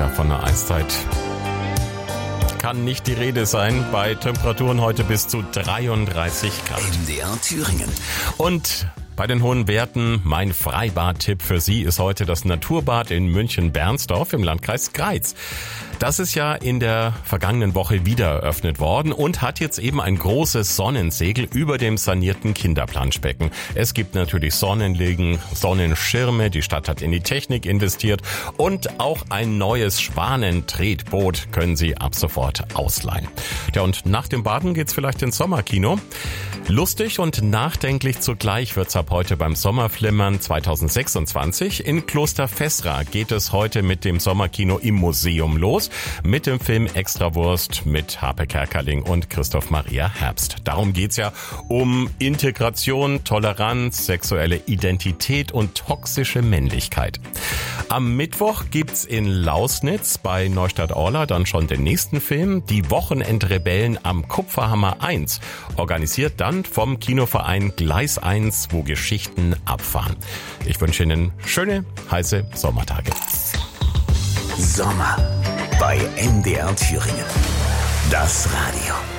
Tja, von einer Eiszeit kann nicht die Rede sein. Bei Temperaturen heute bis zu 33 Grad. MDR Thüringen. Und bei den hohen Werten, mein Freibad-Tipp für Sie ist heute das Naturbad in München-Bernsdorf im Landkreis Greiz. Das ist ja in der vergangenen Woche wieder eröffnet worden und hat jetzt eben ein großes Sonnensegel über dem sanierten Kinderplanschbecken. Es gibt natürlich Sonnenliegen, Sonnenschirme, die Stadt hat in die Technik investiert und auch ein neues Schwanentretboot können Sie ab sofort ausleihen. Ja, und nach dem Baden geht's vielleicht ins Sommerkino. Lustig und nachdenklich zugleich wird's ab heute beim Sommerflimmern 2026. In Kloster Fessra geht es heute mit dem Sommerkino im Museum los, mit dem Film Extrawurst mit Harpe Kerkeling und Christoph Maria Herbst. Darum geht's ja um Integration, Toleranz, sexuelle Identität und toxische Männlichkeit. Am Mittwoch gibt's in Lausnitz bei Neustadt-Orla dann schon den nächsten Film, Die Wochenendrebellen am Kupferhammer 1, organisiert dann vom Kinoverein Gleis 1, wo Geschichten abfahren. Ich wünsche Ihnen schöne, heiße Sommertage. Sommer bei MDR Thüringen. Das Radio.